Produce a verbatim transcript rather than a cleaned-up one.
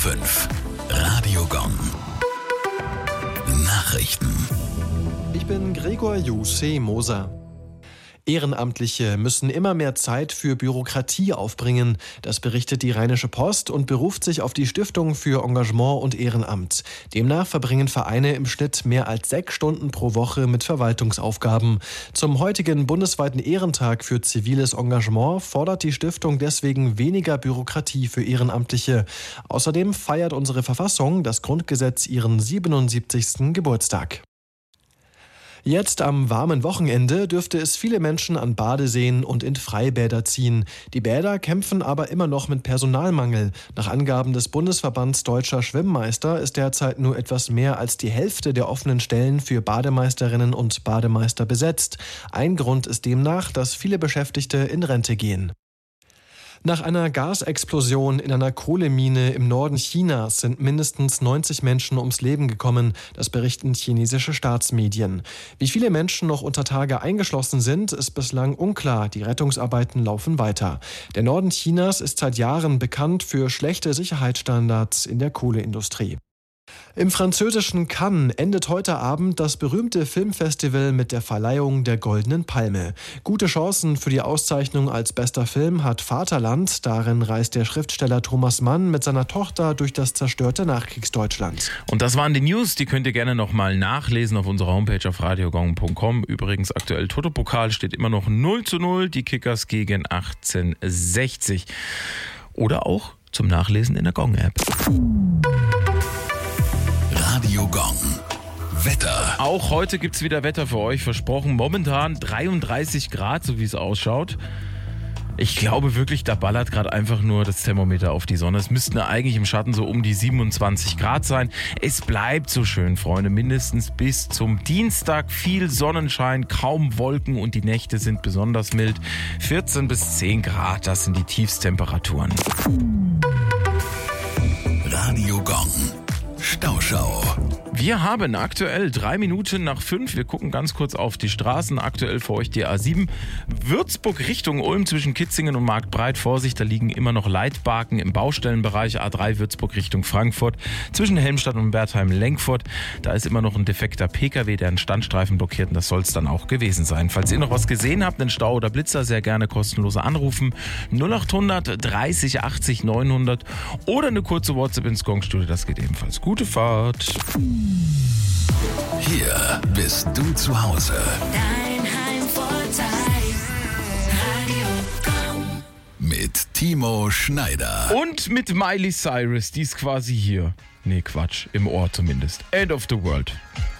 fünf. Radio Gong. Nachrichten. Ich bin Gregor Jussi Moser. Ehrenamtliche müssen immer mehr Zeit für Bürokratie aufbringen. Das berichtet die Rheinische Post und beruft sich auf die Stiftung für Engagement und Ehrenamt. Demnach verbringen Vereine im Schnitt mehr als sechs Stunden pro Woche mit Verwaltungsaufgaben. Zum heutigen bundesweiten Ehrentag für ziviles Engagement fordert die Stiftung deswegen weniger Bürokratie für Ehrenamtliche. Außerdem feiert unsere Verfassung, das Grundgesetz, ihren siebenundsiebzigsten Geburtstag. Jetzt am warmen Wochenende dürfte es viele Menschen an Badeseen und in Freibäder ziehen. Die Bäder kämpfen aber immer noch mit Personalmangel. Nach Angaben des Bundesverbands Deutscher Schwimmmeister ist derzeit nur etwas mehr als die Hälfte der offenen Stellen für Bademeisterinnen und Bademeister besetzt. Ein Grund ist demnach, dass viele Beschäftigte in Rente gehen. Nach einer Gasexplosion in einer Kohlemine im Norden Chinas sind mindestens neunzig Menschen ums Leben gekommen. Das berichten chinesische Staatsmedien. Wie viele Menschen noch unter Tage eingeschlossen sind, ist bislang unklar. Die Rettungsarbeiten laufen weiter. Der Norden Chinas ist seit Jahren bekannt für schlechte Sicherheitsstandards in der Kohleindustrie. Im französischen Cannes endet heute Abend das berühmte Filmfestival mit der Verleihung der Goldenen Palme. Gute Chancen für die Auszeichnung als bester Film hat Vaterland. Darin reist der Schriftsteller Thomas Mann mit seiner Tochter durch das zerstörte Nachkriegsdeutschland. Und das waren die News, die könnt ihr gerne nochmal nachlesen auf unserer Homepage auf radiogong punkt com. Übrigens aktuell Toto-Pokal steht immer noch null zu null, die Kickers gegen achtzehnhundertsechzig. Oder auch zum Nachlesen in der Gong-App. Radio Gong. Wetter. Auch heute gibt es wieder Wetter für euch, versprochen. Momentan dreiunddreißig Grad, so wie es ausschaut. Ich glaube wirklich, da ballert gerade einfach nur das Thermometer auf die Sonne. Es müssten eigentlich im Schatten so um die siebenundzwanzig Grad sein. Es bleibt so schön, Freunde, mindestens bis zum Dienstag. Viel Sonnenschein, kaum Wolken und die Nächte sind besonders mild. vierzehn bis zehn Grad, das sind die Tiefstemperaturen. Radio Gong. Stauschau. Wir haben aktuell drei Minuten nach fünf. Wir gucken ganz kurz auf die Straßen. Aktuell für euch die A sieben. Würzburg Richtung Ulm zwischen Kitzingen und Marktbreit. Vorsicht, da liegen immer noch Leitbarken im Baustellenbereich. A drei Würzburg Richtung Frankfurt. Zwischen Helmstadt und Bertheim-Lenkfurt. Da ist immer noch ein defekter Pkw, der einen Standstreifen blockiert. Und das soll es dann auch gewesen sein. Falls ihr noch was gesehen habt, einen Stau oder Blitzer, sehr gerne kostenlose anrufen. null achthundert dreißig achtzig neunhundert oder eine kurze WhatsApp ins Gong-Studio. Das geht ebenfalls. Gute Fahrt. Hier bist du zu Hause. Dein Heimvorteil. Radio Gong. Mit Timo Schneider. Und mit Miley Cyrus, die ist quasi hier. Nee, Quatsch, im Ohr zumindest. End of the World.